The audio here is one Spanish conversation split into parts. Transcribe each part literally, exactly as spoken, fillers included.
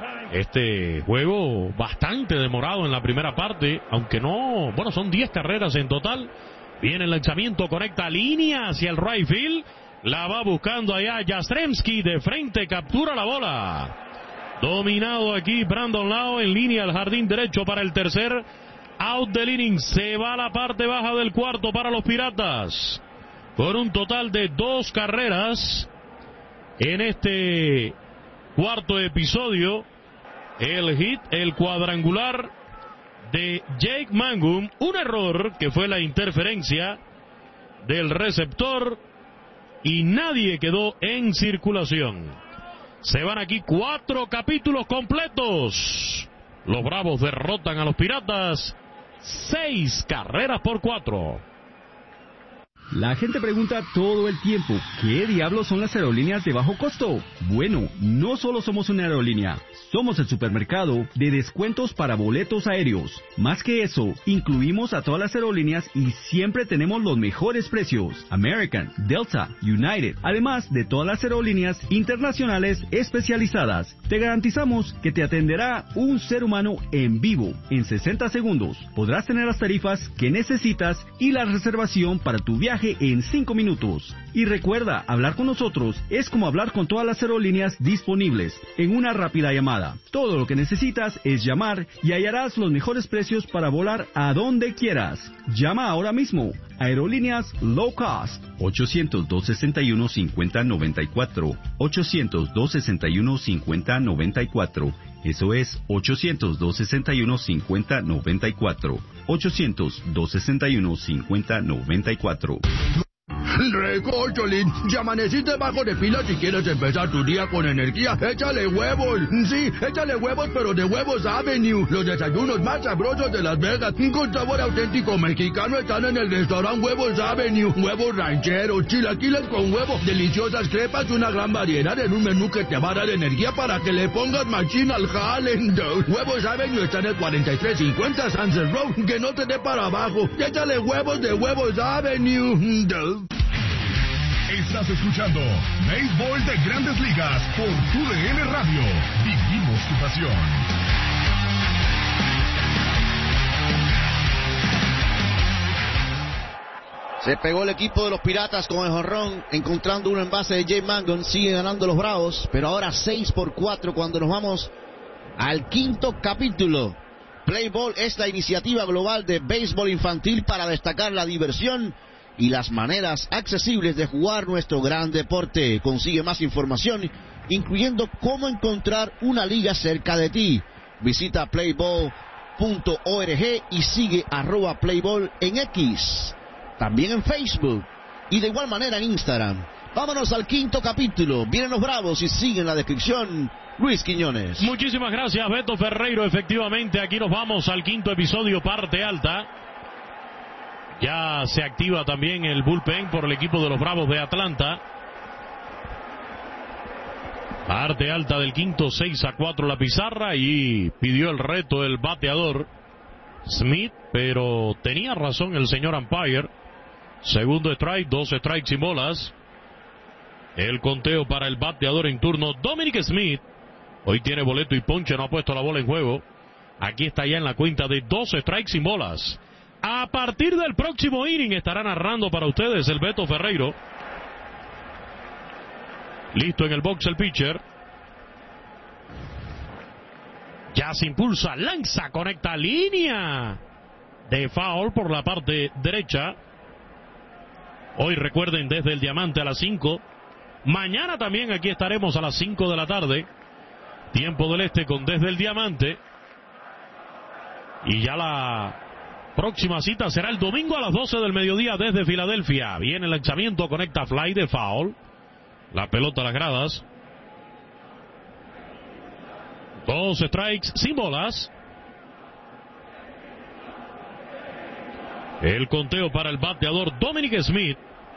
Este juego bastante demorado en la primera parte, aunque no, bueno, son diez carreras en total. Viene el lanzamiento, conecta línea hacia el right field. La va buscando allá Yastrzemski de frente, captura la bola. Dominado aquí Brandon Lowe en línea al jardín derecho para el tercer out del inning. Se va a la parte baja del cuarto para los Piratas. Con un total de dos carreras en este cuarto episodio. El hit, el cuadrangular de Jake Mangum. Un error que fue la interferencia del receptor. Y nadie quedó en circulación. Se van aquí cuatro capítulos completos. Los Bravos derrotan a los Piratas. Seis carreras por cuatro. La gente pregunta todo el tiempo, ¿qué diablos son las aerolíneas de bajo costo? Bueno, no solo somos una aerolínea, somos el supermercado de descuentos para boletos aéreos. Más que eso, incluimos a todas las aerolíneas y siempre tenemos los mejores precios. American, Delta, United, además de todas las aerolíneas internacionales especializadas. Te garantizamos que te atenderá un ser humano en vivo en sesenta segundos. Podrás tener las tarifas que necesitas y la reservación para tu viaje en cinco minutos. Y recuerda, hablar con nosotros es como hablar con todas las aerolíneas disponibles en una rápida llamada. Todo lo que necesitas es llamar y hallarás los mejores precios para volar a donde quieras. Llama ahora mismo. Aerolíneas Low Cost. ochocientos, dos sesenta y uno, cincuenta noventa y cuatro. ochocientos, dos sesenta y uno, cincuenta noventa y cuatro. Eso es ochocientos, dos sesenta y uno, cincuenta noventa y cuatro. ochocientos, dos sesenta y uno, cincuenta noventa y cuatro. Recórcholín, ya amaneciste bajo de pila si quieres empezar tu día con energía. Échale huevos, sí, échale huevos, pero de Huevos Avenue. Los desayunos más sabrosos de Las Vegas, con sabor auténtico mexicano, están en el restaurante Huevos Avenue. Huevos rancheros, chilaquiles con huevo, deliciosas crepas, una gran variedad en un menú que te va a dar energía para que le pongas machín al jale. Huevos Avenue está en el cuarenta y tres cincuenta Sunset Road, que no te dé para abajo. Échale huevos de Huevos Avenue. Estás escuchando Béisbol de Grandes Ligas por Tu D N Radio. Vivimos tu pasión. Se pegó el equipo de los Piratas con el jonrón, encontrando un envase de Jake Mangum. Sigue ganando los Bravos, pero ahora seis por cuatro cuando nos vamos al quinto capítulo. Play Ball es la iniciativa global de béisbol infantil para destacar la diversión y las maneras accesibles de jugar nuestro gran deporte. Consigue más información, incluyendo cómo encontrar una liga cerca de ti. Visita playball punto org y sigue arroba playball en X, también en Facebook y de igual manera en Instagram. Vámonos al quinto capítulo. Vienen los Bravos y siguen la descripción Luis Quiñones. Muchísimas gracias, Beto Ferreiro. Efectivamente, aquí nos vamos al quinto episodio, parte alta. Ya se activa también el bullpen por el equipo de los Bravos de Atlanta. Parte alta del quinto, seis a cuatro la pizarra, y pidió el reto el bateador Smith, pero tenía razón el señor umpire. Segundo strike, dos strikes y bolas. El conteo para el bateador en turno, Dominic Smith. Hoy tiene boleto y ponche, no ha puesto la bola en juego. Aquí está ya en la cuenta de dos strikes y bolas. A partir del próximo inning estará narrando para ustedes el Beto Ferreiro. Listo en el box el pitcher. Ya se impulsa, lanza, conecta línea de foul por la parte derecha. Hoy recuerden, desde el Diamante a las cinco. Mañana también aquí estaremos a las cinco de la tarde. Tiempo del Este con Desde el Diamante. Y ya la próxima cita será el domingo a las doce del mediodía desde Filadelfia. Viene el lanzamiento, conecta fly de foul. La pelota a las gradas. Dos strikes sin bolas. El conteo para el bateador Dominic Smith.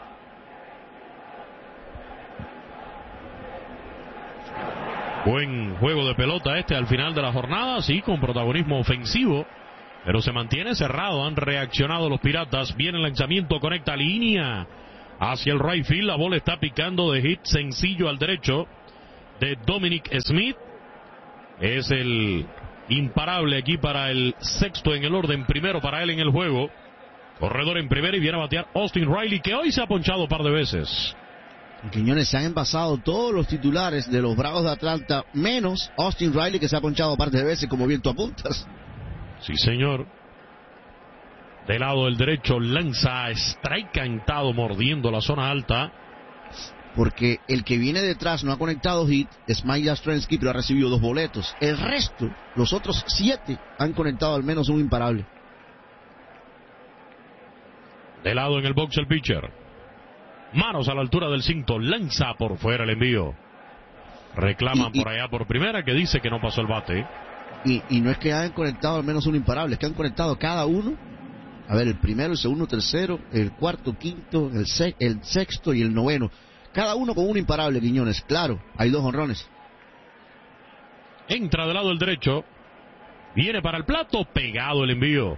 Buen juego de pelota este al final de la jornada, sí, con protagonismo ofensivo, pero se mantiene cerrado. Han reaccionado los Piratas. Viene el lanzamiento, conecta línea hacia el right field. La bola está picando de hit sencillo al derecho de Dominic Smith. es el imparable aquí para el sexto en el orden, primero para él en el juego. Corredor en primera y viene a batear Austin Riley, que hoy se ha ponchado un par de veces. Quiñones, se han envasado todos los titulares de los Bravos de Atlanta, menos Austin Riley, que se ha ponchado un par de veces, como bien tú apuntas. Sí, señor. Del lado del derecho lanza strike cantado, mordiendo la zona alta. Porque el que viene detrás no ha conectado hit, es Mike Yastrzemski, pero ha recibido dos boletos. El resto, los otros siete, han conectado al menos un imparable. De lado en el box el pitcher. Manos a la altura del cinto, lanza por fuera el envío. Reclaman y, y, por allá por primera, que dice que no pasó el bate. Y, y no es que hayan conectado al menos un imparable, es que han conectado cada uno. A ver, el primero, el segundo, tercero, el cuarto, quinto, el, se, el sexto y el noveno. Cada uno con un imparable, Quiñones. Claro, hay dos jonrones. Entra del lado del derecho. Viene para el plato, pegado el envío.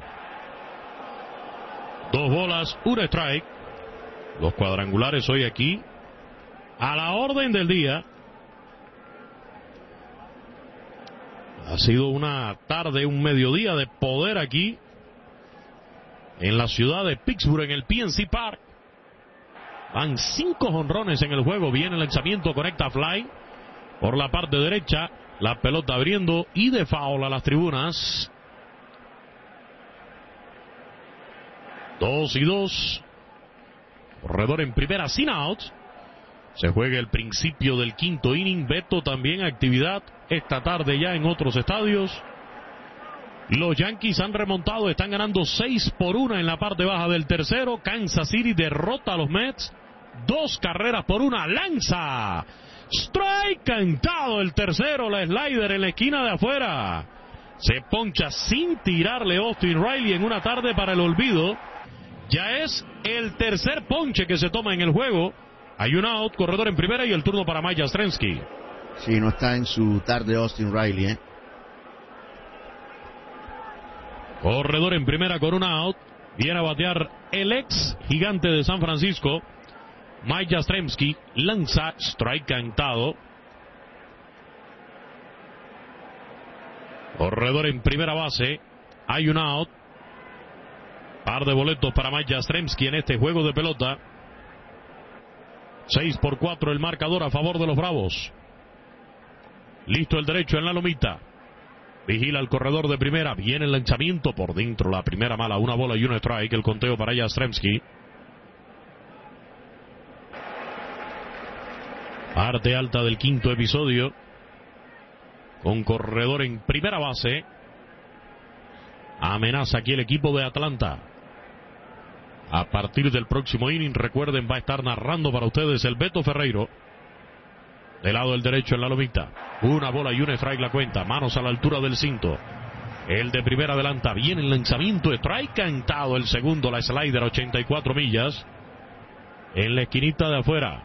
Dos bolas, un strike. Los cuadrangulares hoy aquí, a la orden del día. Ha sido una tarde, un mediodía de poder aquí en la ciudad de Pittsburgh, en el P N C Park. Van cinco jonrones en el juego. Viene el lanzamiento, conecta fly por la parte derecha. La pelota abriendo y de foul a las tribunas. Dos y dos. Corredor en primera sin out. Se juega el principio del quinto inning. Beto, también actividad esta tarde ya en otros estadios. Los Yankees han remontado, están ganando seis por uno en la parte baja del tercero. Kansas City derrota a los Mets. Dos carreras por una. Lanza. Strike cantado el tercero. La slider en la esquina de afuera. Se poncha sin tirarle Austin Riley en una tarde para el olvido. Ya es el tercer ponche que se toma en el juego. Hay un out, corredor en primera y el turno para Mike Yastrzemski. Sí, no está en su tarde Austin Riley, ¿eh? Corredor en primera con un out. Viene a batear el ex gigante de San Francisco, Mike Yastrzemski. Lanza, strike cantado. Corredor en primera base. Hay un out. Par de boletos para Mike Yastrzemski en este juego de pelota. seis por cuatro el marcador a favor de los Bravos. Listo el derecho en la lomita. Vigila el corredor de primera. Viene el lanzamiento por dentro. La primera mala. Una bola y un strike. El conteo para Yastrzemski. Parte alta del quinto episodio. Con corredor en primera base. Amenaza aquí el equipo de Atlanta. A partir del próximo inning, recuerden, va a estar narrando para ustedes el Beto Ferreiro. Del lado del derecho en la lomita. Una bola y un strike la cuenta. Manos a la altura del cinto. El de primera adelanta. Viene el lanzamiento. Strike cantado el segundo. La slider ochenta y cuatro millas. En la esquinita de afuera.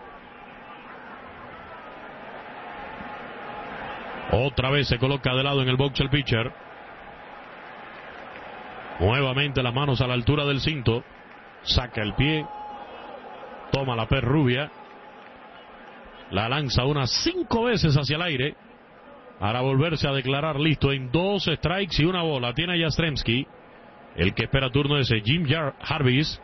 Otra vez se coloca de lado en el box el pitcher. Nuevamente las manos a la altura del cinto. Saca el pie. Toma la perrubia. La lanza unas cinco veces hacia el aire. Para volverse a declarar listo en dos strikes y una bola. Tiene a Yastrzemski. El que espera turno es Jim Jarvis.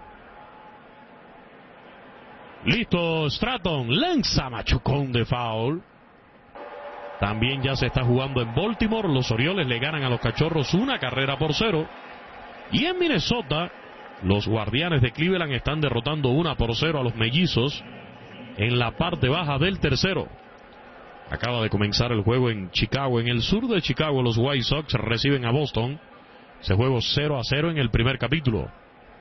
Listo Stratton. Lanza machucón de foul. También ya se está jugando en Baltimore. Los Orioles le ganan a los Cachorros una carrera por cero. Y en Minnesota, los Guardianes de Cleveland están derrotando una por cero a los Mellizos en la parte baja del tercero. Acaba de comenzar el juego en Chicago. En el sur de Chicago, los White Sox reciben a Boston. Ese juego cero a cero en el primer capítulo.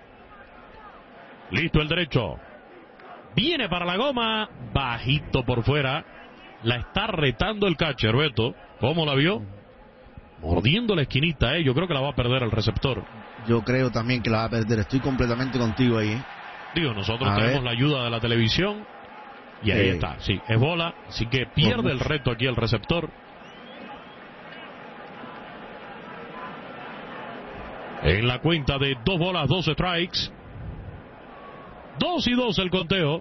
Listo el derecho. Viene para la goma. Bajito por fuera. La está retando el catcher, Beto. ¿Cómo la vio? Mordiendo la esquinita, ¿eh? Yo creo que la va a perder el receptor. Yo creo también que la va a perder. Estoy completamente contigo ahí, ¿eh? Digo, nosotros a tenemos ver. la ayuda de la televisión. Y ahí Sí. está, sí, es bola. Así que pierde el reto aquí el receptor. En la cuenta de dos bolas, dos strikes. Dos y dos el conteo.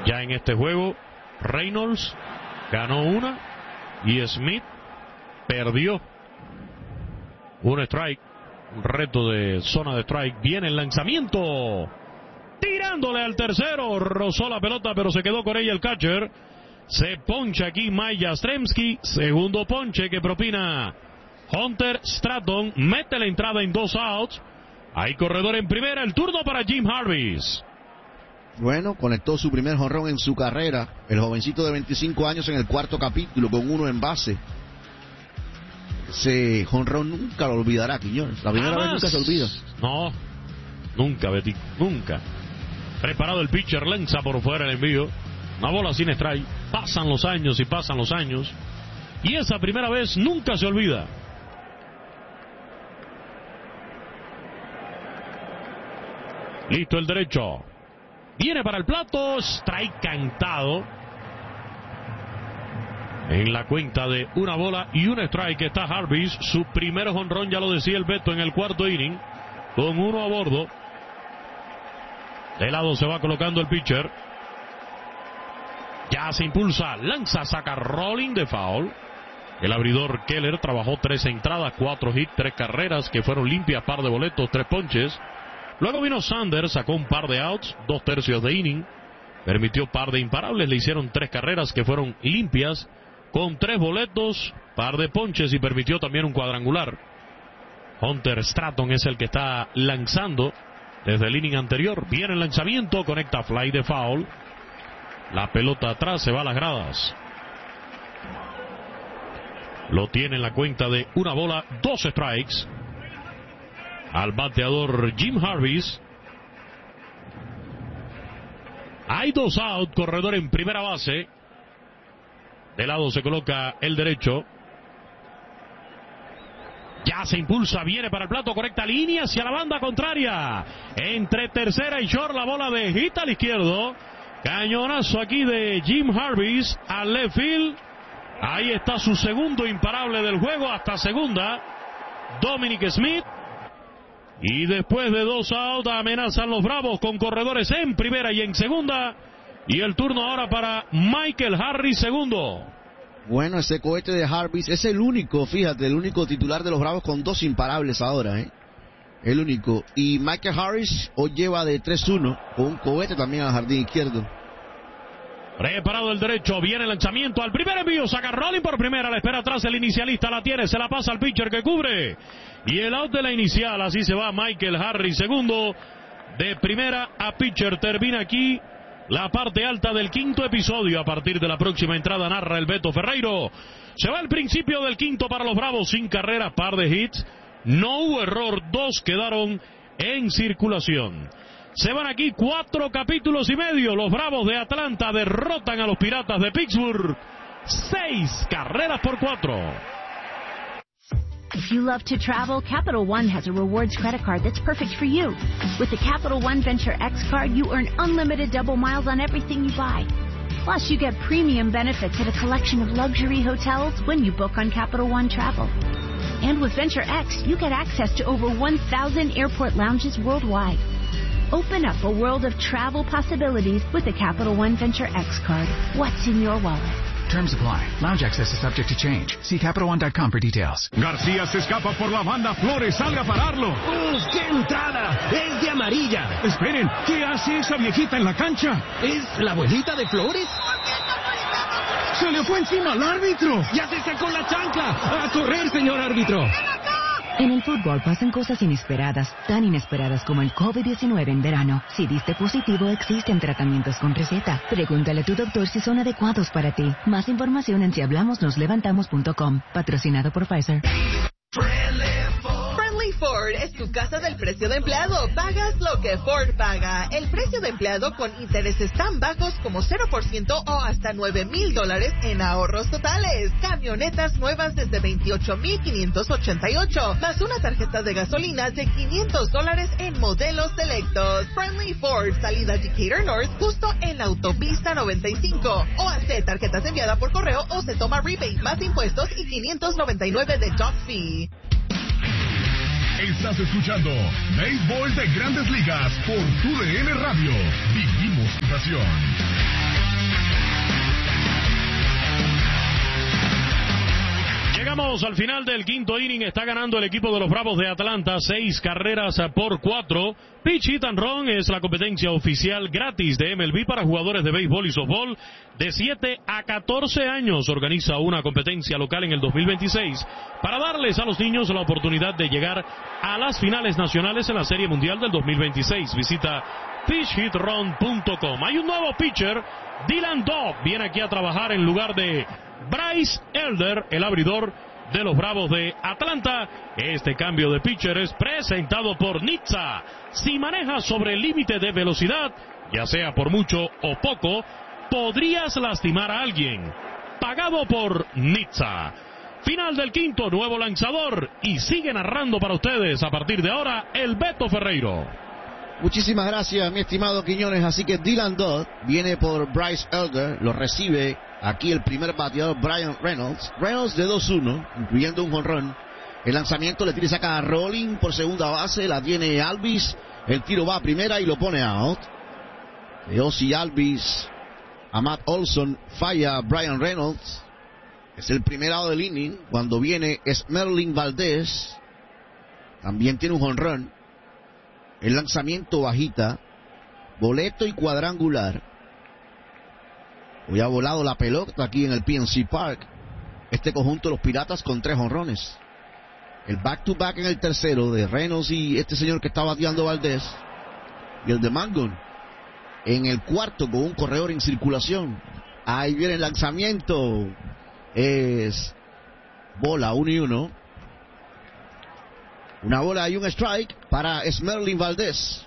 ya en este juego. Reynolds ganó una y Smith perdió un strike, un reto de zona de strike. Viene el lanzamiento, tirándole al tercero, rozó la pelota pero se quedó con ella el catcher. Se poncha aquí Mike Yastrzemski, segundo ponche que propina Hunter Stratton, mete la entrada en dos outs. Hay corredor en primera, el turno para Jim Harvis. Bueno, conectó su primer jonrón en su carrera, el jovencito de veinticinco años en el cuarto capítulo con uno en base. Ese jonrón nunca lo olvidará, Quiñones. La primera Jamás. vez nunca se olvida. No, nunca, Betty, nunca. Preparado el pitcher, lanza por fuera el envío. Una bola sin strike. Pasan los años y pasan los años. Y esa primera vez nunca se olvida. Listo el derecho. Viene para el plato. Strike cantado. En la cuenta de una bola y un strike está Harvis. Su primer jonrón, ya lo decía el Beto, en el cuarto inning. Con uno a bordo. De lado se va colocando el pitcher. Ya se impulsa, lanza, saca rolling de foul. El abridor Keller trabajó tres entradas, cuatro hits, tres carreras que fueron limpias, par de boletos, tres ponches. Luego vino Sanders, sacó un par de outs, dos tercios de inning. Permitió par de imparables, le hicieron tres carreras que fueron limpias, con tres boletos, par de ponches y permitió también un cuadrangular. Hunter Stratton es el que está lanzando desde el inning anterior. Viene el lanzamiento, conecta fly de foul. La pelota atrás, se va a las gradas. Lo tiene en la cuenta de una bola, dos strikes. Al bateador Jim Harvis. Hay dos out, corredor en primera base. De lado se coloca el derecho. Ya se impulsa, viene para el plato, correcta línea hacia la banda contraria. Entre tercera y short, la bola de hit al izquierdo. Cañonazo aquí de Jim Harvis al left field. Ahí está su segundo imparable del juego, hasta segunda. Dominic Smith. Y después de dos outs amenazan los Bravos con corredores en primera y en segunda. Y el turno ahora para Michael Harris, segundo. Bueno, ese cohete de Harvis es el único, fíjate, el único titular de los Bravos con dos imparables ahora, ¿eh? El único. Y Michael Harris hoy lleva de tres uno con un cohete también al jardín izquierdo. Preparado el derecho, viene el lanzamiento al primer envío, saca rolling por primera, la espera atrás el inicialista, la tiene, se la pasa al pitcher que cubre. Y el out de la inicial, así se va Michael Harris, segundo. De primera a pitcher, termina aquí la parte alta del quinto episodio. A partir de la próxima entrada narra el Beto Ferreiro. Se va el principio del quinto para los Bravos, sin carrera, par de hits. No hubo error, dos quedaron en circulación. Se van aquí cuatro capítulos y medio. Los Bravos de Atlanta derrotan a los Piratas de Pittsburgh. Seis carreras por cuatro. If you love to travel, Capital One has a rewards credit card that's perfect for you. With the Capital One Venture X card, you earn unlimited double miles on everything you buy. Plus, you get premium benefits at a collection of luxury hotels when you book on Capital One Travel. And with Venture X, you get access to over one thousand airport lounges worldwide. Open up a world of travel possibilities with the Capital One Venture X card. What's in your wallet? Terms apply. Lounge access is subject to change. See Capital One dot com for details. García se escapa por la banda. Flores, salga a pararlo. ¡Uf, qué entrada! ¡Es de amarilla! Esperen, ¿qué hace esa viejita en la cancha? ¿Es la abuelita de Flores? ¡Se le fue encima al árbitro! ¡Ya se sacó la chancla! ¡A correr, señor árbitro! En el fútbol pasan cosas inesperadas, tan inesperadas como el COVID diecinueve en verano. Si diste positivo, existen tratamientos con receta. Pregúntale a tu doctor si son adecuados para ti. Más información en si hablamos nos levantamos punto com. Patrocinado por Pfizer. Friendly Ford es tu casa del precio de empleado. Pagas lo que Ford paga. El precio de empleado con intereses tan bajos como cero por ciento o hasta nueve mil dólares en ahorros totales. Camionetas nuevas desde veintiocho mil quinientos ochenta y ocho, más una tarjeta de gasolina de quinientos dólares en modelos selectos. Friendly Ford, salida Decatur North, justo en la autopista noventa y cinco. O hace tarjetas enviadas por correo o se toma rebate más impuestos y quinientos noventa y nueve de dock fee. Estás escuchando Béisbol de Grandes Ligas por tu D N Radio. Vivimos tu pasión. Llegamos al final del quinto inning. Está ganando el equipo de los Bravos de Atlanta, seis carreras por cuatro. Pitch Hit and Run es la competencia oficial gratis de M L B para jugadores de béisbol y softball de siete a catorce años. Organiza una competencia local en el dos mil veintiséis para darles a los niños la oportunidad de llegar a las finales nacionales en la Serie Mundial del dos mil veintiséis. Visita pitch hit run punto com. Hay un nuevo pitcher, Dylan Dobb, viene aquí a trabajar en lugar de Bryce Elder, el abridor de los Bravos de Atlanta. Este cambio de pitcher es presentado por Nizza. Si manejas sobre el límite de velocidad, ya sea por mucho o poco, podrías lastimar a alguien. Pagado por Nizza. Final del quinto, nuevo lanzador, y sigue narrando para ustedes a partir de ahora el Beto Ferreiro. Muchísimas gracias, mi estimado Quiñones. Así que Dylan Dodd viene por Bryce Elder, lo recibe aquí el primer bateador, Brian Reynolds. Reynolds de dos uno, incluyendo un jonrón. El lanzamiento le tira y saca a Rolling por segunda base, la tiene Alvis. El tiro va a primera y lo pone out. De Ozzy Alvis a Matt Olson, falla Brian Reynolds. Es el primer out del inning. Cuando viene Esmerlin Valdés, también tiene un jonrón. El lanzamiento bajita, boleto y cuadrangular. Hoy ha volado la pelota aquí en el P N C Park. Este conjunto de los Piratas con tres jonrones. El back to back en el tercero de Reynolds y este señor que está bateando Valdés. Y el de Mangon en el cuarto con un corredor en circulación. Ahí viene el lanzamiento. Es bola, uno y uno. Una bola y un strike para Esmerlin Valdés.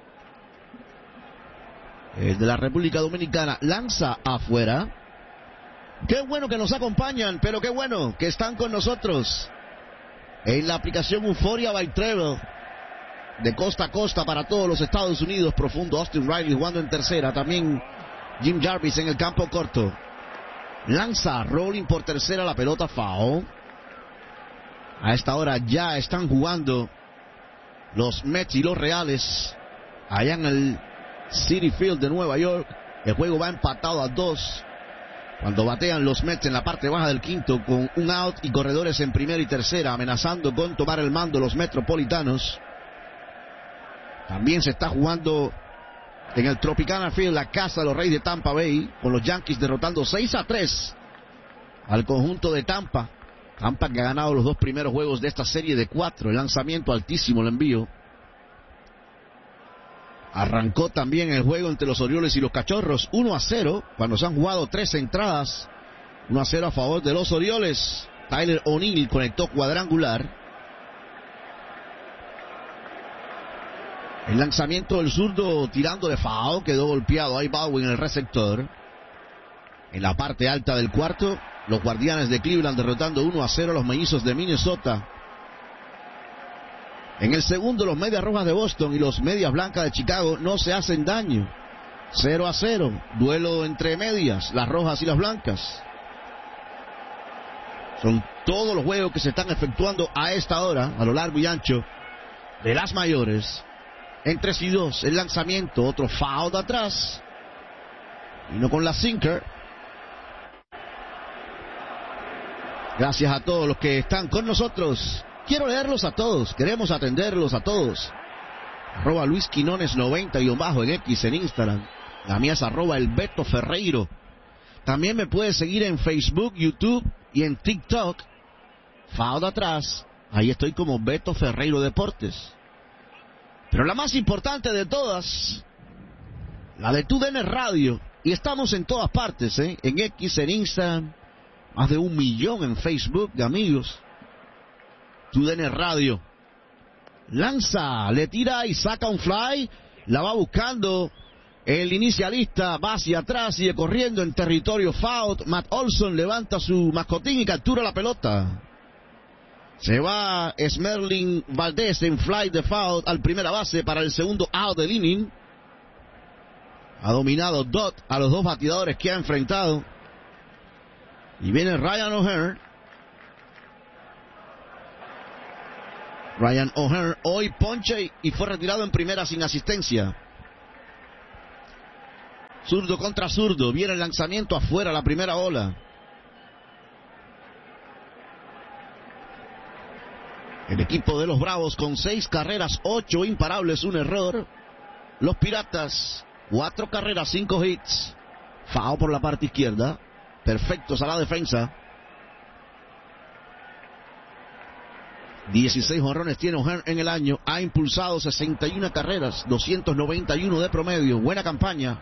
El de la República Dominicana lanza afuera. Qué bueno que nos acompañan, pero qué bueno que están con nosotros en la aplicación Euphoria by Travel, de costa a costa para todos los Estados Unidos. Profundo, Austin Riley jugando en tercera. También Jim Jarvis en el campo corto. Lanza Rolling por tercera, la pelota foul. A esta hora ya están jugando los Mets y los Reales allá en el Citi Field de Nueva York. El juego va empatado a dos cuando batean los Mets en la parte baja del quinto con un out y corredores en primera y tercera, amenazando con tomar el mando los Metropolitanos. También se está jugando en el Tropicana Field, la casa de los Reyes de Tampa Bay, con los Yankees derrotando seis a tres al conjunto de Tampa. Tampa que ha ganado los dos primeros juegos de esta serie de cuatro. El lanzamiento altísimo, el envío. Arrancó también el juego entre los Orioles y los Cachorros uno a cero, cuando se han jugado tres entradas. uno a cero a favor de los Orioles. Tyler O'Neill conectó cuadrangular. El lanzamiento del zurdo tirando de foul, quedó golpeado ahí Baldwin en el receptor. En la parte alta del cuarto, los Guardianes de Cleveland derrotando uno a cero a los Mellizos de Minnesota. En el segundo, los Medias Rojas de Boston y los Medias Blancas de Chicago no se hacen daño. cero a cero, duelo entre medias, las rojas y las blancas. Son todos los juegos que se están efectuando a esta hora, a lo largo y ancho de las mayores. En tres y dos, el lanzamiento, otro foul de atrás. Y no con la sinker. Gracias a todos los que están con nosotros. Quiero leerlos a todos, queremos atenderlos a todos. Arroba Luis Quinones noventa y bajo en X en Instagram. La mía es arroba el Beto Ferreiro. También me puedes seguir en Facebook, YouTube y en TikTok. Foul de atrás. Ahí estoy como Beto Ferreiro Deportes. Pero la más importante de todas, la de T U D N Radio. Y estamos en todas partes, ¿eh? En X, en Instagram. Más de un millón en Facebook de amigos. T U D N Radio. Lanza, le tira y saca un fly. La va buscando el inicialista. Va hacia atrás, sigue corriendo en territorio foul. Matt Olson levanta su mascotín y captura la pelota. Se va Esmerlin Valdés en fly de foul al primera base para el segundo out del inning. Ha dominado Dodd a los dos bateadores que ha enfrentado. Y viene Ryan O'Hearn. Ryan O'Hearn hoy ponche y fue retirado en primera sin asistencia. Zurdo contra zurdo. Viene el lanzamiento afuera, la primera bola. equipo de los Bravos con seis carreras, ocho imparables, un error. Los Piratas, cuatro carreras, cinco hits. Foul por la parte izquierda. Perfectos a la defensa. dieciséis jonrones tiene O'Hearn en el año. Ha impulsado sesenta y una carreras, doscientos noventa y uno de promedio. Buena campaña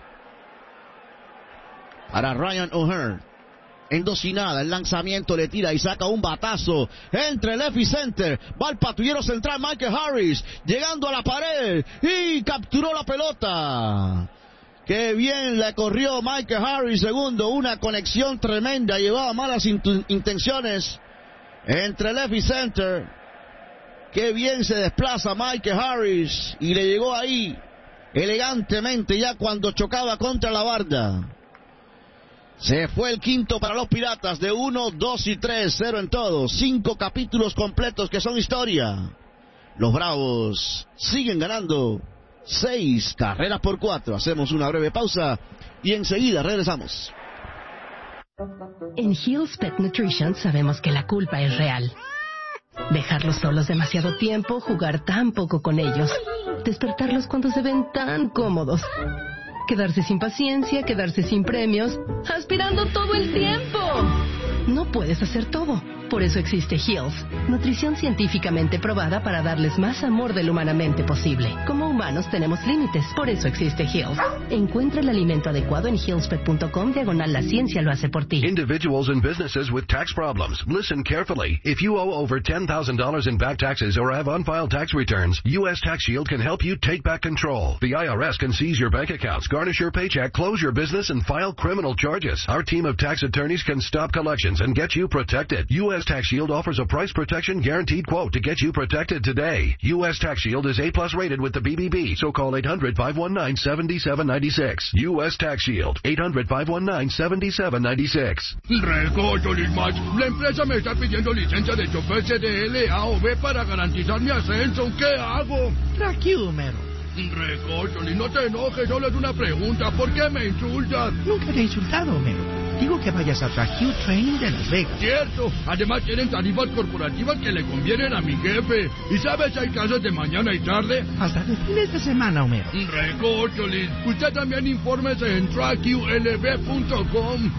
para Ryan O'Hearn. En dos y nada, el lanzamiento le tira y saca un batazo entre left y center. Va al patrullero central Michael Harris, llegando a la pared y capturó la pelota. Qué bien le corrió Michael Harris, segundo, una conexión tremenda, llevaba malas intenciones entre left y center. Qué bien se desplaza Michael Harris y le llegó ahí elegantemente ya cuando chocaba contra la barda. Se fue el quinto para los Piratas de uno, dos y tres, cero en todo. Cinco capítulos completos que son historia. Los Bravos siguen ganando seis carreras por cuatro. Hacemos una breve pausa y enseguida regresamos. En Hill's Pet Nutrition sabemos que la culpa es real. Dejarlos solos demasiado tiempo, jugar tan poco con ellos, despertarlos cuando se ven tan cómodos, quedarse sin paciencia, quedarse sin premios, aspirando todo el tiempo. No puedes hacer todo. Por eso existe Hill's, nutrición científicamente probada para darles más amor del humanamente posible. Como humanos tenemos límites, por eso existe Hill's. Encuentra el alimento adecuado en hillspet punto com diagonal la ciencia lo hace por ti. Individuals and businesses with tax problems, listen carefully. If you owe over ten thousand dollars in back taxes or have unfiled tax returns, U S Tax Shield can help you take back control. The I R S can seize your bank accounts, garnish your paycheck, close your business, and file criminal charges. Our team of tax attorneys can stop collections and get you protected. U S Tax Shield offers a price protection guaranteed quote to get you protected today. U S Tax Shield is A plus rated with the B B B, so call eight hundred, five one nine, seven seven nine six. U S Tax Shield, eight hundred, five one nine, seven seven nine six. Recocho, Lismach. La empresa me está pidiendo licencia de chofer C D L, A o B para garantizar mi ascenso. ¿Qué hago? Tranquilo, Homero. Recocho, no te enojes, solo es una pregunta. ¿Por qué me insultas? Nunca te he insultado, Homero. Digo que vayas a Track Training de Las Vegas. Cierto. Además tienen tarifas corporativas que le convienen a mi jefe. ¿Y sabes si hay clases de mañana y tarde? Hasta de fines de semana, Homero. Recócholis. Usted también infórmese en track U L B punto com.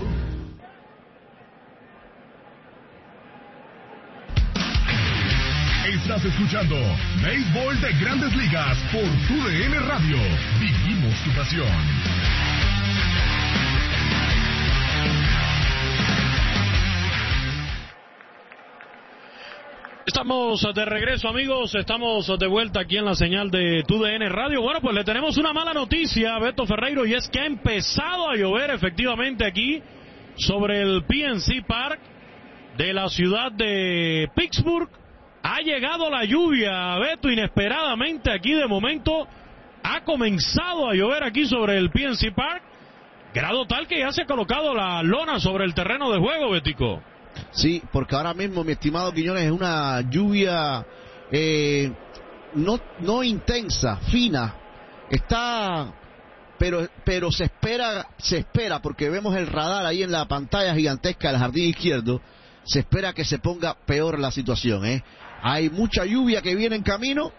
Estás escuchando Béisbol de Grandes Ligas por Tu D N Radio. Vivimos tu pasión. Estamos de regreso, amigos, estamos de vuelta aquí en la señal de Tu D N Radio. Bueno, pues le tenemos una mala noticia a Beto Ferreiro, y es que ha empezado a llover efectivamente aquí sobre el P N C Park de la ciudad de Pittsburgh. Ha llegado la lluvia, Beto, inesperadamente aquí de momento. Ha comenzado a llover aquí sobre el P N C Park, grado tal que ya se ha colocado la lona sobre el terreno de juego, Betico. Sí, porque ahora mismo, mi estimado Quiñones, es una lluvia eh, no, no intensa, fina. Está, pero, pero se espera, se espera, porque vemos el radar ahí en la pantalla gigantesca del jardín izquierdo. Se espera que se ponga peor la situación, ¿eh? Hay mucha lluvia que viene en camino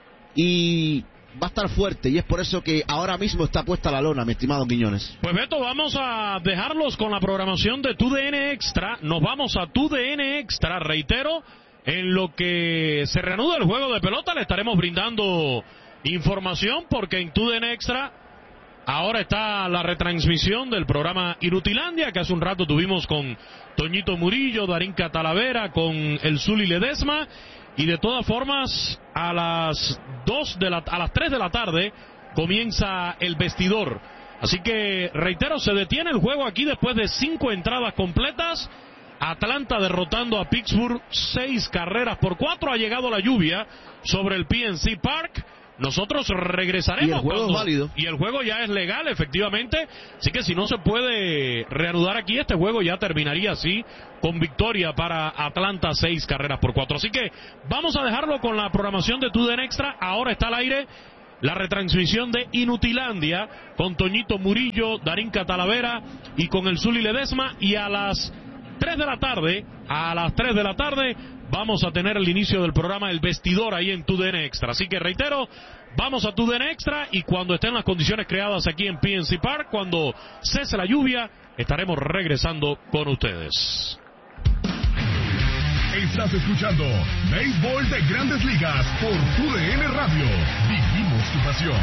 y va a estar fuerte, y es por eso que ahora mismo está puesta la lona, mi estimado Quiñones. Pues Beto, vamos a dejarlos con la programación de Tu D N Extra. Nos vamos a Tu D N Extra, reitero, en lo que se reanuda el juego de pelota. Le estaremos brindando información, porque en Tu D N Extra ahora está la retransmisión del programa Inutilandia, que hace un rato tuvimos con Toñito Murillo, Darín Catalavera, con el Zuli Ledesma. Y de todas formas, a las dos de la, a las tres de la tarde comienza el vestidor. Así que, reitero, se detiene el juego aquí después de cinco entradas completas. Atlanta derrotando a Pittsburgh seis carreras por cuatro. Ha llegado la lluvia sobre el P N C Park. Nosotros regresaremos. Y el juego cuando, es válido. Y el juego ya es legal, efectivamente. Así que si no se puede reanudar aquí, este juego ya terminaría así, con victoria para Atlanta, seis carreras por cuatro. Así que vamos a dejarlo con la programación de Tu D N Extra. Ahora está al aire la retransmisión de Inutilandia con Toñito Murillo, Darín Catalavera y con el Zuli Ledesma. Y a las tres de la tarde, a las tres de la tarde, vamos a tener el inicio del programa El Vestidor ahí en T U D N Extra. Así que reitero, vamos a T U D N Extra y cuando estén las condiciones creadas aquí en P N C Park, cuando cese la lluvia, estaremos regresando con ustedes. Estás escuchando Béisbol de Grandes Ligas por T U D N Radio. Vivimos tu pasión.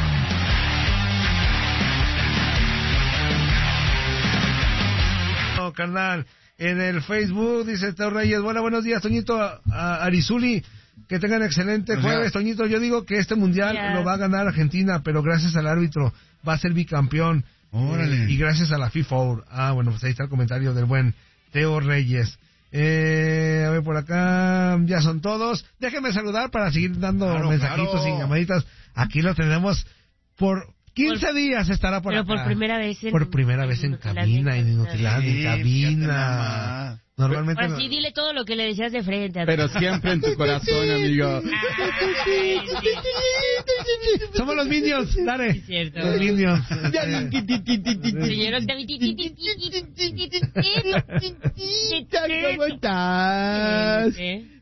No, carnal, en el Facebook dice Teo Reyes, bueno, buenos días, Toñito, a, a Arizuli, que tengan excelente jueves, Toñito. Yo digo que este mundial yeah. lo va a ganar Argentina, pero gracias al árbitro va a ser bicampeón. Órale. Eh, y gracias a la FIFA. Ah, bueno, pues ahí está el comentario del buen Teo Reyes. Eh, a ver, por acá ya son todos. Déjenme saludar para seguir dando claro, mensajitos claro. y llamaditas. Aquí lo tenemos por quince por, días estará por pero acá. Pero por primera vez en... Por primera vez en cabina, en Inutilandia, sí, en cabina. Normalmente... Ahora sí, dile todo lo que le decías de frente. Pero siempre en tu corazón, amigo. Ay, sí. Somos los Minions, dale. Sí, cierto. Los Minions. Señor Octavio. ¿Cómo estás?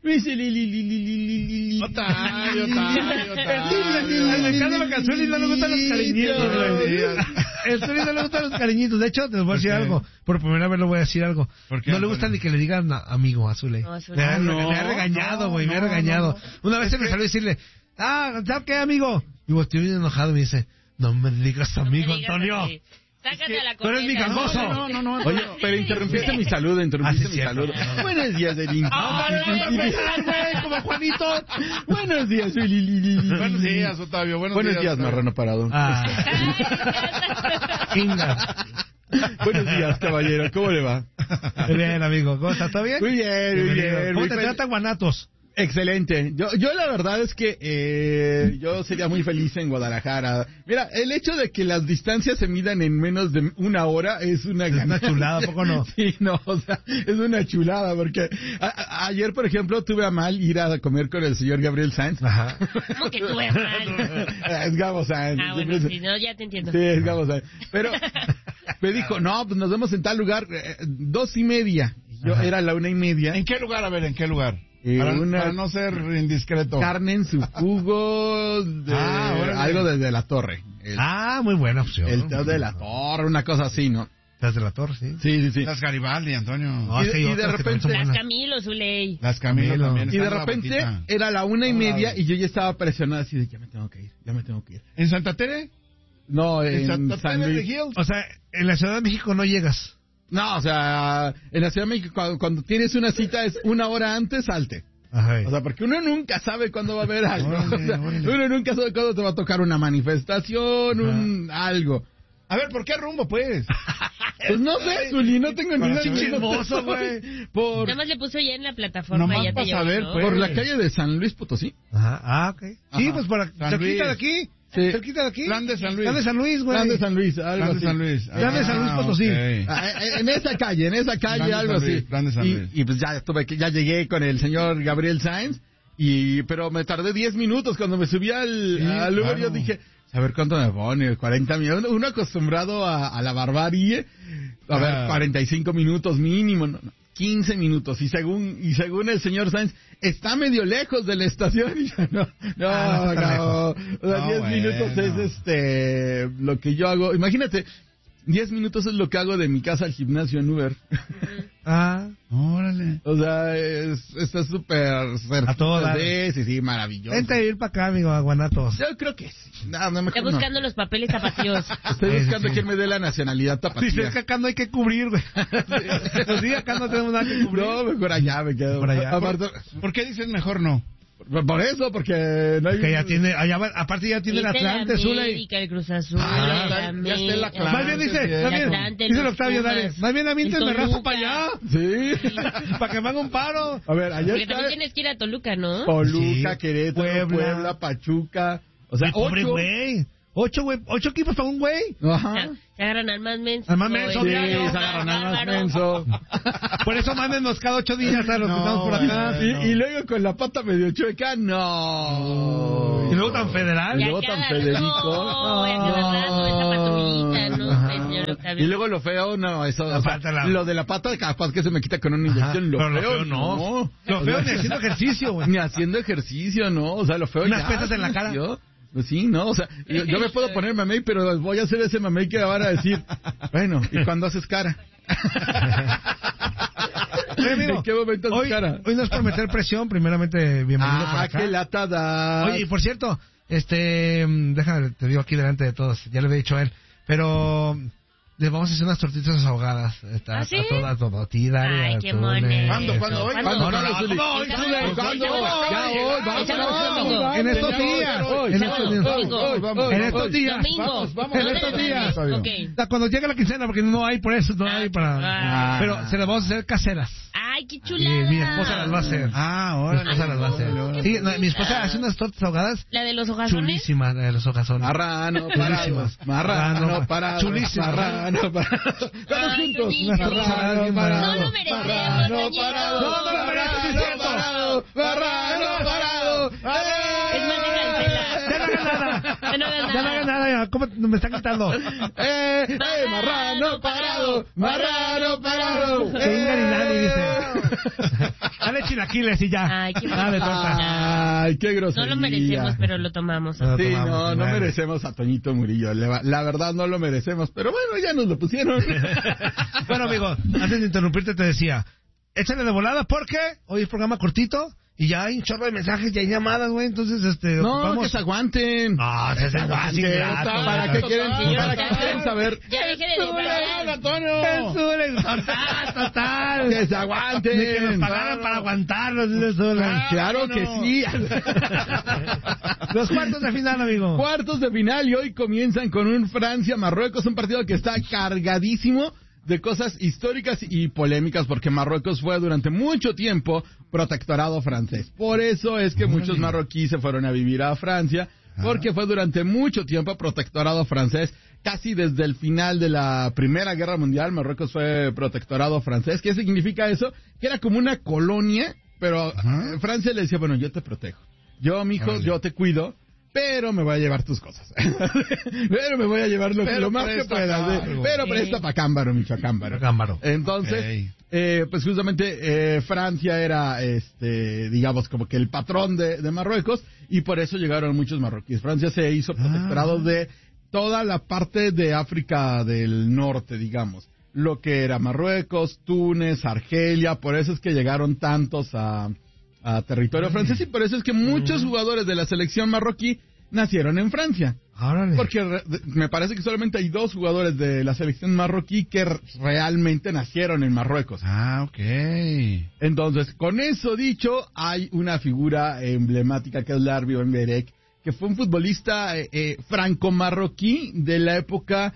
Octavio, Octavio, Octavio. Me encanta la canción y no le gustan los cariñitos, güey. El Zuli no le gustan los cariñitos. De hecho, te voy a decir algo. Por primera vez le voy a decir algo. No le gusta ni que le digan amigo a Zuli. No, me, ha, no, me ha regañado, güey, no, me ha regañado. No, no. Una vez se me salió a decirle, ah, ¿sabes qué, amigo? Y pues estoy bien enojado y me dice, no me digas amigo, no me digas Antonio. Así. Sácate a la Tú eres mi gangoso. No, no, no, no. Oye, pero interrumpiste mi saludo, interrumpiste mi saludo. Buenos días, Edín. Como Juanito. Buenos días, Buenos días, Octavio. Buenos, Buenos días, días marrano parado. Ah. Buenos días, caballero. ¿Cómo le va? Muy bien, amigo. ¿Cómo estás? ¿Todo bien? Muy bien, muy bien. ¿Cómo te tratan Guanatos? Excelente. Yo, yo la verdad es que eh, yo sería muy feliz en Guadalajara. Mira, el hecho de que las distancias se midan en menos de una hora es una, es una chulada, ¿poco no? Sí, no, o sea, es una chulada porque a, a, ayer, por ejemplo, tuve a mal ir a comer con el señor Gabriel Sainz. Ajá. ¿Cómo que tuve a mal? Es Gabo Sainz. Ah, bueno, sí, no, ya te entiendo. Sí, es Gabo Sainz. Pero me dijo, no, pues nos vemos en tal lugar, eh, dos y media. Yo Ajá. era la una y media. ¿En qué lugar? A ver, ¿en qué lugar? Eh, para, una para no ser indiscreto. Carne en su jugo, de, ah, bueno, algo desde la torre. El, ah, muy buena opción. El té de la torre, una cosa así, ¿no? Las de la torre, sí. Sí, sí, sí. Las Garibaldi, Antonio. No, y, y de repente... Las Camilo, Zuley. Las Camilo, Camilo. También. Y de repente era la una y media y yo ya estaba presionado así de ya me tengo que ir, ya me tengo que ir. ¿En Santa Tere? No, en, ¿En Santa San Tere Luis. de Hills? O sea, en la Ciudad de México no llegas. No, o sea, en la Ciudad de México cuando, cuando tienes una cita es una hora antes, salte. Ajá. O sea, porque uno nunca sabe cuándo va a haber algo. Órale, o sea, uno nunca sabe cuándo te va a tocar una manifestación, un algo. A ver, ¿por qué rumbo, pues? Pues no sé, Zuli, no tengo ni idea. Chismoso, güey. Por... Nada más le puso ya en la plataforma. Nomás ya para saber, ¿no? pues. Por la calle de San Luis Potosí. Ajá, ah, ok. Ajá. Sí, pues por cerquita de aquí. Sí. Cerquita de aquí. Plan de San Luis. Plan de San Luis, güey. Plan de San Luis, algo Plan de así. San Luis. Plan de San Luis Potosí. Okay. En esa calle, en esa calle, algo así. Plan de San Luis. Y, y pues ya tuve que, ya llegué con el señor Gabriel Sainz, y, pero me tardé diez minutos cuando me subí al, sí, al Uber, claro. Yo dije, a ver cuánto me pone, cuarenta minutos, uno acostumbrado a, a la barbarie, a ah. ver, cuarenta y cinco minutos mínimo, no, no. quince minutos, y según y según el señor Sainz, está medio lejos de la estación, y yo, no, no, ah, no, no, o sea, no, diez bueno. minutos es este, lo que yo hago, imagínate, diez minutos es lo que hago de mi casa al gimnasio en Uber. Ah, órale. O sea, es, está súper cerca. A todo dar. Sí, sí, sí, maravilloso. Vente a ir para acá, amigo, a Guanatos. Yo creo que sí. No, no, mejor Está buscando no. los papeles tapatíos. Estoy buscando sí, sí. quien me dé la nacionalidad tapatía. Dice, es que acá no hay que cubrir, güey. Pues sí, acá no tenemos nada que cubrir. No, mejor allá me quedo. Por allá. Aparte, ¿Por, ¿Por qué dices mejor no? Por, por eso, porque no hay... Que ya tiene, allá, aparte ya tiene el Atlante, Zuli. El Cruz Azul, ah, el ya está el Atlante. Más bien dice, más bien, Atlante, dice el Octavio, dale, más bien a mí me rajo para allá. Sí. Para que me haga un paro. A ver, allá porque está. también tienes que ir a Toluca, ¿no? Toluca, sí. Querétaro, Puebla. Puebla, Pachuca. O sea, ocho. Pobre güey. Ocho, güey, ocho equipos para un güey. Ajá. Se agarran al más menso. Al más menso, sí, se agarran al más menso. Por eso mándenos cada ocho días a los no, que estamos por acá. Y, no. y luego con la pata medio chueca, no. no. Y luego tan federal. Y luego tan federico. No, ya cada rato, esa patrullita, no, señor. Y luego lo feo, no, eso, o sea, la... lo de la pata capaz que se me quita con una inyección. Lo, feo, lo feo no. no. Lo feo ni haciendo ejercicio, güey. Ni haciendo ejercicio, no. O sea, lo feo unas ya. pesas en la cara. Yo, pues sí, no, o sea, yo, yo me puedo poner mamey, pero voy a hacer ese mamey que van a decir, bueno, ¿y cuando haces cara? Oye, amigo, ¿en qué momento haces hoy, cara? Hoy no es por meter presión, primeramente, bienvenido ah, por acá. qué lata das. Oye, y por cierto, este, déjame, te digo aquí delante de todos, ya le había dicho a él, pero... les vamos a hacer unas tortitas ahogadas. Está, ¿Ah, sí? A todas, a todas. Tira, ay, qué mones. ¿Cuándo? ¿Cuándo? ¿Hoy? ¿Cuándo? ¿Cuándo? ¿Cuándo? ¿Cuándo? Ya hoy, vamos. En estos días. En estos días. En estos días. Domingo. En estos días. Cuando llegue la quincena, porque no hay por eso, no hay para... Pero se las vamos a hacer caseras. Ay, qué chulada. Mi esposa las va a hacer. Ah, ahora. Mi esposa las va a hacer. Sí, mi esposa hace unas tortas ahogadas. ¿La de los hojazones? Chulísimas, la de los hojazones. Marrano, parado. Marrano, parado. Chulísimas. Marrano, parado. Todos juntos. Marrano, parado. No lo merecemos, Marrano, parado. No, no lo merecemos. Marrano, parado. Marrano, parado. Es más de cancela. Ya no hagas nada. Ya no hagas nada. Ya no hagas nada. ¿Cómo me están quitando? Eh, eh, marrano, parado. Marrano, parado. Que venga ni nadie, dice. Dale chilaquiles y ya. Ay, qué Dale torta. Ay, qué grosería. No lo merecemos, pero lo tomamos. Lo Sí, tomamos, no, no bueno. merecemos a Toñito Murillo. La, la verdad no lo merecemos, pero bueno, ya nos lo pusieron. Bueno, amigo, antes de interrumpirte te decía, échale de volada porque hoy es programa cortito y ya hay un chorro de mensajes, ya hay llamadas, güey, entonces este... No, ocupamos... que se aguanten. No, se se aguanten. ¿Para qué quieren, para qué quieren saber? Ya deje de disparar. Antonio! Total, total. Que se aguanten. Ni que nos pagaran para aguantarlos. Ah, claro que sí. Los cuartos de final, amigo. Cuartos de final y hoy comienzan con un Francia-Marruecos, un partido que está cargadísimo de cosas históricas y polémicas porque Marruecos fue durante mucho tiempo protectorado francés. Por eso es que Órale. muchos marroquíes se fueron a vivir a Francia, porque fue durante mucho tiempo protectorado francés. Casi desde el final de la Primera Guerra Mundial, Marruecos fue protectorado francés. ¿Qué significa eso? Que era como una colonia, pero Ajá. Francia le decía, bueno, yo te protejo. Yo, mijo, Órale. yo te cuido. Pero me voy a llevar tus cosas. Pero me voy a llevar lo, lo más que pueda. Pero okay. presta para Cámbaro, micho, a Cámbaro. Cámbaro. Entonces, okay. eh, pues justamente eh, Francia era, este, digamos, como que el patrón de, de Marruecos y por eso llegaron muchos marroquíes. Francia se hizo protectorado ah. de toda la parte de África del Norte, digamos. Lo que era Marruecos, Túnez, Argelia, por eso es que llegaron tantos a... a territorio francés y por eso es que muchos jugadores de la selección marroquí nacieron en Francia. Órale. Porque re, me parece que solamente hay dos jugadores de la selección marroquí que r- realmente nacieron en Marruecos. Ah, ok. Entonces, con eso dicho, hay una figura emblemática que es Larbi Ben Berek, que fue un futbolista eh, eh, franco-marroquí de la época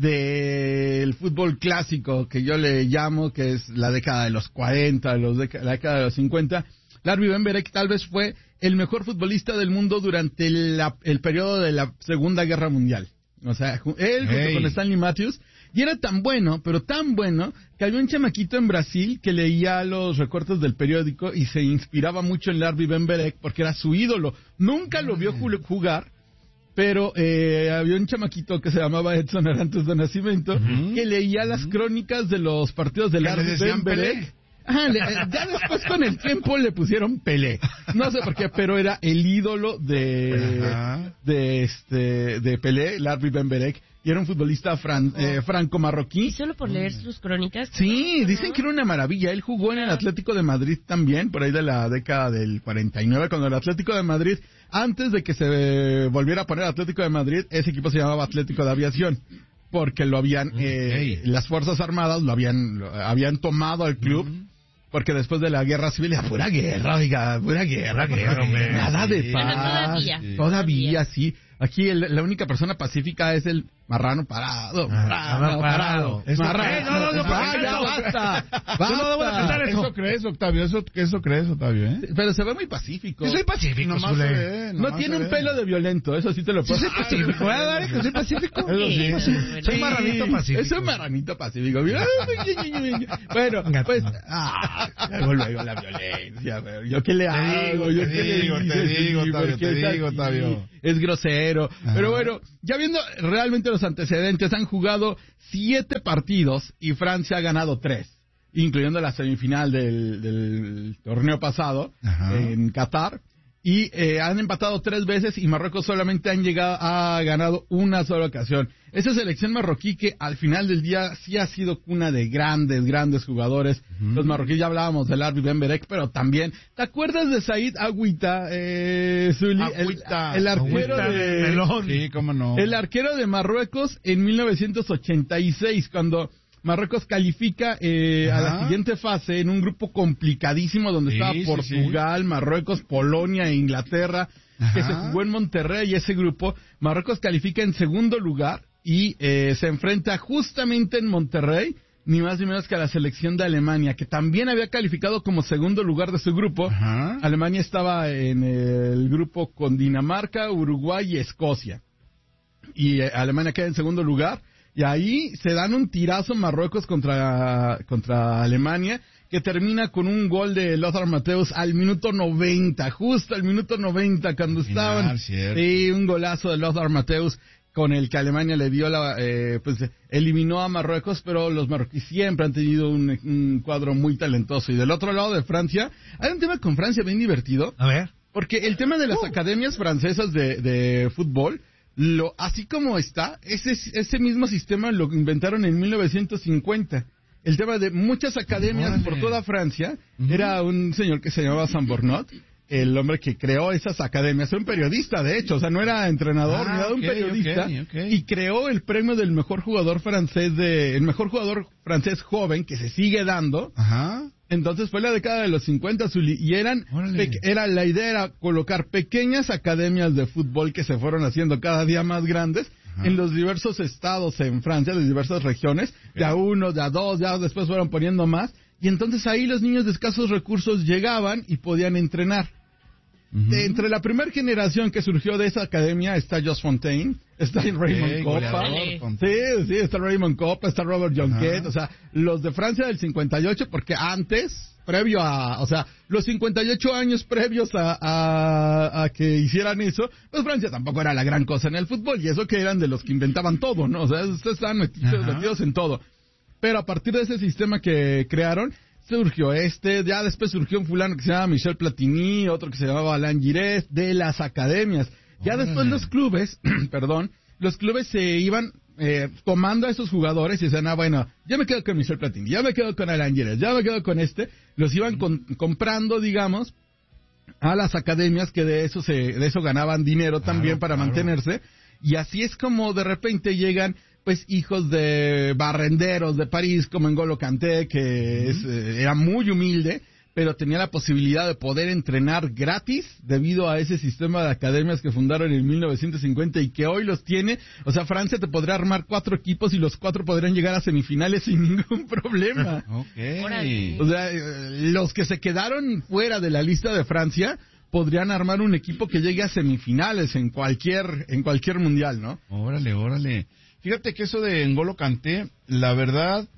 del fútbol clásico, que yo le llamo, que es la década de los cuarenta, los deca- la década de los cincuenta. Larbi Ben Berek tal vez fue el mejor futbolista del mundo durante la, el periodo de la Segunda Guerra Mundial. O sea, él junto hey. con Stanley Matthews, y era tan bueno, pero tan bueno, que había un chamaquito en Brasil que leía los recortes del periódico y se inspiraba mucho en Larbi Ben Berek porque era su ídolo. Nunca lo vio jugar, pero eh, había un chamaquito que se llamaba Edson Arantes de Nacimiento, uh-huh. que leía uh-huh. las crónicas de los partidos de Larbi Ben Berek. Ah, le, ya después con el tiempo le pusieron Pelé. No sé por qué, pero era el ídolo de Ajá. de este de Pelé, Larbi Ben Berek, y era un futbolista fran, eh, franco-marroquí. ¿Y solo por leer sus crónicas? Sí, dicen que era una maravilla. Él jugó en el Atlético de Madrid también, por ahí de la década del cuarenta y nueve, cuando el Atlético de Madrid, antes de que se volviera a poner Atlético de Madrid, ese equipo se llamaba Atlético de Aviación. Porque lo habían, eh, hey. las Fuerzas Armadas lo habían, lo, habían tomado al club. Uh-huh. Porque después de la guerra civil, era pura guerra, oiga, pura guerra, guerra, guerra nada de paz. Bueno, todavía, sí. Todavía, sí. Aquí el, la única persona pacífica es el marrano parado. Marrano parado. parado. Marrano. No, no, no, ah, ya basta. Basta. No, no, no, eso. eso crees, Octavio. Eso, eso crees, Octavio, ¿eh? Pero se ve muy pacífico. Yo soy pacífico, no, se ve, no tiene un ve. pelo de violento, eso sí te lo puedo decir. Sí, soy pacífico. ¿Verdad, Dari, que soy pacífico? Eso sí. Soy marranito pacífico. Es un marranito pacífico. Bueno, pues... Ah, luego, luego la violencia. ¿Yo qué le hago? Yo qué le digo, te digo, Octavio, te digo, Octavio. Es grosero. Pero bueno, ya viendo realmente los antecedentes, han jugado siete partidos y Francia ha ganado tres, incluyendo la semifinal del, del torneo pasado Ajá. en Qatar. Y eh, han empatado tres veces y Marruecos solamente han llegado ha ganado una sola ocasión. Esa selección marroquí que al final del día sí ha sido cuna de grandes, grandes jugadores. Uh-huh. Los marroquíes, ya hablábamos del Arbi Ben Berek, pero también, ¿te acuerdas de Said Agüita, eh, Zuli? Agüita. El, el arquero Agüita de... Melón. Sí, cómo no. El arquero de Marruecos en mil novecientos ochenta y seis, cuando Marruecos califica eh, a la siguiente fase en un grupo complicadísimo donde sí, estaba Portugal, sí, sí. Marruecos, Polonia e Inglaterra, Ajá. que se jugó en Monterrey. Y ese grupo, Marruecos califica en segundo lugar y eh, se enfrenta justamente en Monterrey, ni más ni menos que a la selección de Alemania, que también había calificado como segundo lugar de su grupo. Ajá. Alemania estaba en el grupo con Dinamarca, Uruguay y Escocia. Y eh, Alemania queda en segundo lugar. Y ahí se dan un tirazo Marruecos contra, contra Alemania, que termina con un gol de Lothar Matthäus al minuto noventa, justo al minuto noventa, cuando estaban... Sí, un golazo de Lothar Matthäus con el que Alemania le dio la... Eh, pues eliminó a Marruecos, pero los marroquíes siempre han tenido un, un cuadro muy talentoso. Y del otro lado de Francia, hay un tema con Francia bien divertido. A ver. Porque el tema de las uh. academias francesas de, de fútbol... Lo, así como está, ese, ese mismo sistema lo inventaron en mil novecientos cincuenta. El tema de muchas academias Órale. por toda Francia, uh-huh. era un señor que se llamaba Sambornot, el hombre que creó esas academias, era un periodista de hecho, o sea, no era entrenador, ah, era un okay, periodista, okay, okay. y creó el premio del mejor jugador francés, de el mejor jugador francés joven, que se sigue dando. Ajá. Entonces fue la década de los cincuenta, Zuli, y eran, pe- era, la idea era colocar pequeñas academias de fútbol que se fueron haciendo cada día más grandes Ajá. en los diversos estados en Francia, de diversas regiones, okay. de a uno, de a dos, ya después fueron poniendo más, y entonces ahí los niños de escasos recursos llegaban y podían entrenar. Uh-huh. De, entre la primera generación que surgió de esa academia está Jos Fontaine, está Raymond hey, Coppa, sí, sí, está Raymond Coppa, está Robert Jonquet, uh-huh. o sea, los de Francia del cincuenta y ocho, porque antes, previo a, o sea, los cincuenta y ocho años previos a, a, a que hicieran eso, pues Francia tampoco era la gran cosa en el fútbol, y eso que eran de los que inventaban todo, ¿no? O sea, ustedes estaban metidos, uh-huh. metidos en todo. Pero a partir de ese sistema que crearon, surgió este, ya después surgió un fulano que se llama Michel Platini, otro que se llamaba Alain Giresse, de las academias. Ya oh, después los clubes, perdón, los clubes se iban eh, tomando a esos jugadores y decían, ah, bueno, ya me quedo con Michel Platini, ya me quedo con Alain Giresse, ya me quedo con este. Los iban con, comprando, digamos, a las academias que de eso se, de eso ganaban dinero claro, también para claro. mantenerse. Y así es como de repente llegan pues hijos de barrenderos de París, como N'Golo Kanté, que es, eh, era muy humilde, pero tenía la posibilidad de poder entrenar gratis debido a ese sistema de academias que fundaron en mil novecientos cincuenta y que hoy los tiene. O sea, Francia te podría armar cuatro equipos y los cuatro podrían llegar a semifinales sin ningún problema. Okay. O sea, los que se quedaron fuera de la lista de Francia podrían armar un equipo que llegue a semifinales en cualquier en cualquier mundial, ¿no? Órale, órale. Fíjate que eso de N'Golo Kanté, la verdad,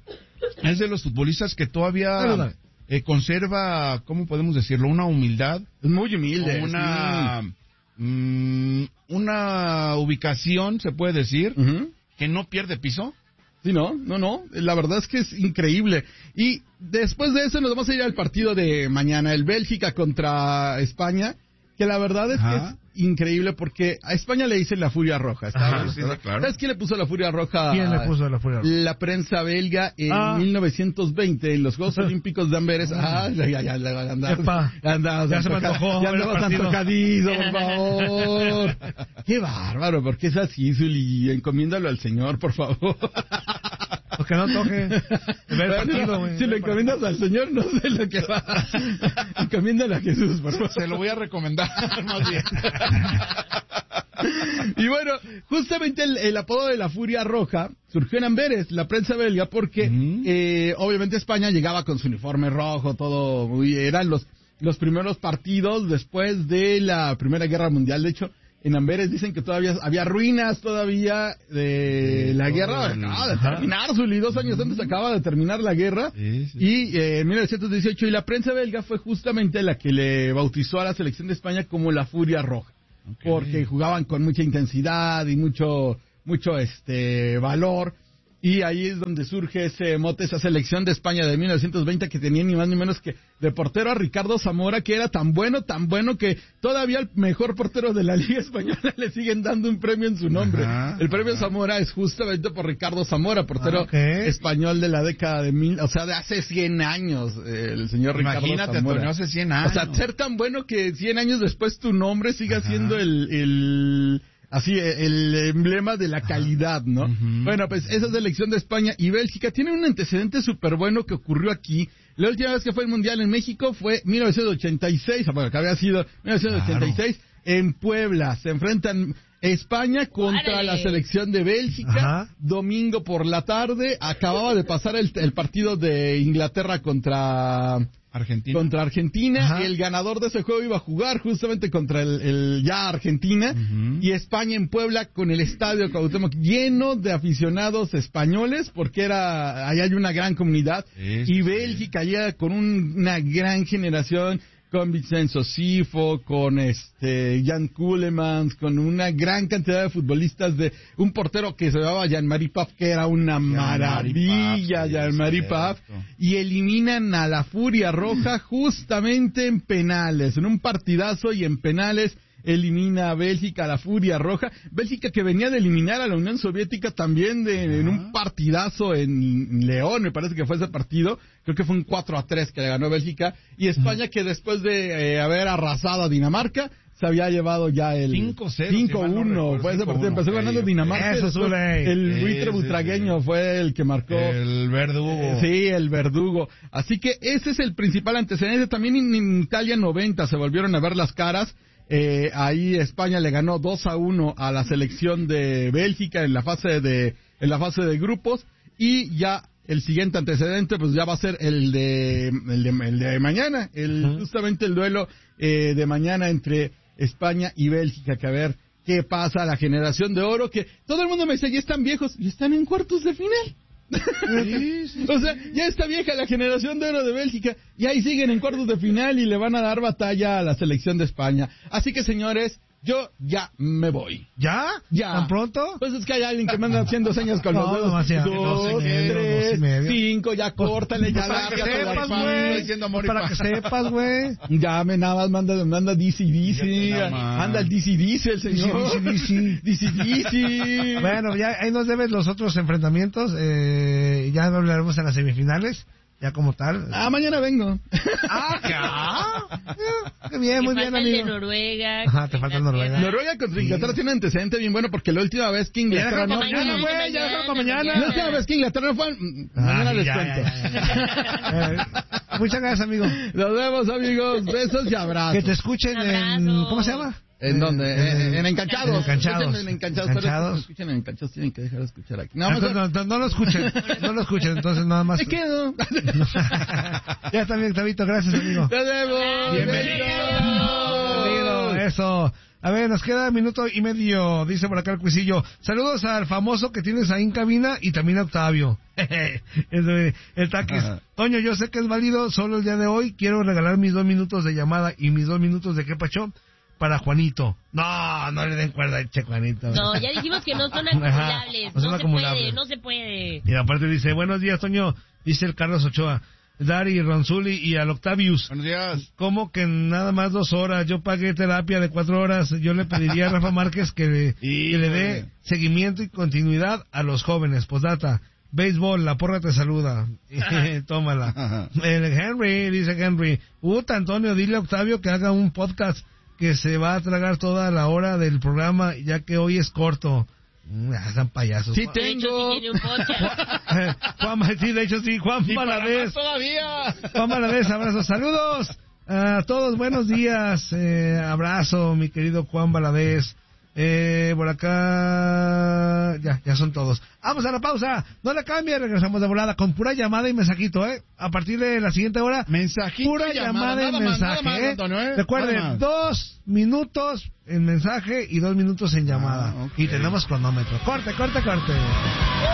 es de los futbolistas que todavía eh, conserva, ¿cómo podemos decirlo? Una humildad. Es muy humilde. Una, sí. mmm, una ubicación, se puede decir, uh-huh. que no pierde piso. Sí, no, no, no. La verdad es que es increíble. Y después de eso nos vamos a ir al partido de mañana, el Bélgica contra España, que la verdad es Ajá. que es increíble porque a España le dicen la Furia Roja. Ajá, sí, claro. ¿Sabes quién le puso la Furia Roja? ¿Quién le puso la Furia Roja? La prensa belga en ah. mil novecientos veinte, en los Juegos Olímpicos de Amberes. Ah, ya, ya, ya, ya, andabas, andabas, ya se me antojó. Ya andabas antojadizo, por favor. Qué bárbaro, porque es así, Zuli, encomiéndalo al Señor, por favor. Porque no toque ver el partido, güey. Si lo encomiendas al Señor, no sé lo que va. Encomiéndalo a Jesús, por favor. Se lo voy a recomendar más bien. Y bueno, justamente el, el apodo de la Furia Roja surgió en Amberes, la prensa belga, porque uh-huh. eh, obviamente España llegaba con su uniforme rojo, todo muy, eran los, los primeros partidos después de la Primera Guerra Mundial. De hecho, en Amberes dicen que todavía había ruinas todavía de la guerra. Acaba de terminar, Zuli, dos años antes acaba de terminar la guerra. Sí, sí. Y eh, en mil novecientos dieciocho, y la prensa belga fue justamente la que le bautizó a la selección de España como la Furia Roja. Okay. Porque jugaban con mucha intensidad y mucho mucho este valor. Y ahí es donde surge ese mote, esa selección de España de mil novecientos veinte que tenía ni más ni menos que de portero a Ricardo Zamora, que era tan bueno, tan bueno que todavía el mejor portero de la Liga Española le siguen dando un premio en su nombre. Ajá, el premio ajá. Zamora es justamente por Ricardo Zamora, portero okay. español de la década de mil, o sea, de hace cien años, eh, el señor Ricardo Imagínate, Zamora. Antonio, hace cien años. O sea, ser tan bueno que cien años después tu nombre siga ajá. siendo el... el Así, el emblema de la calidad, ¿no? Uh-huh. Bueno, pues esa selección de España y Bélgica tiene un antecedente súper bueno que ocurrió aquí. La última vez que fue el Mundial en México fue mil novecientos ochenta y seis, bueno, que había sido mil novecientos ochenta y seis, claro. En Puebla. Se enfrentan España contra ¡Vale! La selección de Bélgica, ajá. Domingo por la tarde. Acababa de pasar el, el partido de Inglaterra contra... Argentina. Contra Argentina, ajá. El ganador de ese juego iba a jugar justamente contra el, el ya Argentina, uh-huh. Y España en Puebla con el estadio Cuauhtémoc lleno de aficionados españoles, porque era ahí hay una gran comunidad, sí, y Bélgica sí. Ya con un, una gran generación, con Vincenzo Sifo, con este Jan Kulemans, con una gran cantidad de futbolistas, de un portero que se llamaba Jean-Marie Paf, que era una maravilla, Jean-Marie Paf, y eliminan a la Furia Roja justamente en penales, en un partidazo y en penales. Elimina a Bélgica, a la Furia Roja. Bélgica que venía de eliminar a la Unión Soviética también de, en un partidazo en León, me parece que fue ese partido. Creo que fue un cuatro a tres que le ganó Bélgica. Y España que después de eh, haber arrasado a Dinamarca, se había llevado ya el cinco cero. cinco uno. Fue ese partido. Empezó ganando Dinamarca. Eso después, el buitre butragueño fue el que marcó. El verdugo. Eh, sí, el verdugo. Así que ese es el principal antecedente. También en, en Italia noventa se volvieron a ver las caras. Eh, ahí España le ganó dos a uno a la selección de Bélgica en la fase de en la fase de grupos, y ya el siguiente antecedente pues ya va a ser el de el de, el de mañana, el uh-huh. justamente el duelo eh, de mañana entre España y Bélgica, que a ver qué pasa. La generación de oro, que todo el mundo me dice ya están viejos y están en cuartos de final. Sí, sí, o sea, ya está vieja la generación de oro de Bélgica y ahí siguen en cuartos de final y le van a dar batalla a la selección de España. Así que, señores, yo ya me voy. ¿Ya? ¿Ya? ¿Tan pronto? Pues es que hay alguien que me anda haciendo señas con no, los dedos. Demasiado. Dos, dos y medio, tres, dos y medio. cinco, ya pues, córtale, ya para que sepas, güey. Para que sepas, güey. Ya me nada más manda, manda D C D C. Anda el D C D C el señor. D C D C. D C D C. Bueno, ya ahí nos debes los otros enfrentamientos. Eh, ya hablaremos en las semifinales. Ya como tal. Ah, mañana vengo. Ah, ¿qué? Ah, qué bien, muy bien, amigo. De Noruega. Ajá, te falta Noruega. Noruega contra Inglaterra sí. Tiene un antecedente bien bueno, porque la última vez que Inglaterra no... mañana, güey, ya déjalo para mañana. La última vez que Inglaterra no fue... Mañana les cuento. Muchas gracias, amigo. Nos vemos, amigos. Besos y abrazos. Que te escuchen en... ¿Cómo se llama? ¿En dónde? En, en Enganchados. En Enganchados. En Enganchados. Enganchados. Escuchen en Enganchados, tienen que dejar de escuchar aquí. No, entonces, no, no, no lo escuchen, no lo escuchen, entonces nada más. Me quedo. Ya está bien, Octavito, gracias, amigo. Nos vemos. Bienvenido. Bienvenido, eso. A ver, nos queda minuto y medio, dice por acá el cuisillo. Saludos al famoso que tienes ahí en cabina y también a Octavio. El taquis. Ajá. Toño, yo sé que es válido, solo el día de hoy quiero regalar mis dos minutos de llamada y mis dos minutos de qué pacho para Juanito. No, no le den cuerda a che Juanito. No, ya dijimos que no son acumulables. No, son no se acumulables. puede, no se puede. Y aparte dice, buenos días, Toño. Dice el Carlos Ochoa. Dari, Ronzuli y al Octavius. Buenos días. ¿Cómo que nada más dos horas? Yo pagué terapia de cuatro horas. Yo le pediría a Rafa Márquez que le, que le dé seguimiento y continuidad a los jóvenes. Postdata. Béisbol, la porra te saluda. Tómala. El Henry, dice Henry. Puta, Antonio, dile a Octavio que haga un podcast que se va a tragar toda la hora del programa, ya que hoy es corto. Ah, son payasos. Sí tengo. De hecho, sí tiene un podcast. Juan, sí, de hecho sí, Juan Valadez. Todavía. Juan Valadez, abrazos, saludos a todos, buenos días, eh, abrazo, mi querido Juan Valadez. Eh, por acá, ya, ya son todos. Vamos a la pausa, no le cambie, regresamos de volada con pura llamada y mensajito, eh. A partir de la siguiente hora, mensajito pura y llamada, llamada y mensaje, más, eh. Antonio, ¿eh? Recuerden, dos minutos en mensaje y dos minutos en llamada. Ah, okay. Y tenemos cronómetro. Corte, corte, corte.